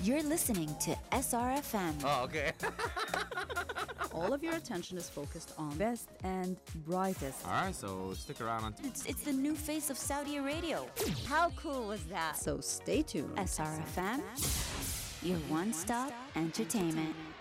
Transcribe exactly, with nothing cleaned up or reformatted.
You're listening to S R F M. Oh, okay. All of your attention is focused on best and brightest. All right, so stick around on. It's, it's the new face of Saudi radio. How cool was that? So stay tuned. S R F M, your one-stop entertainment.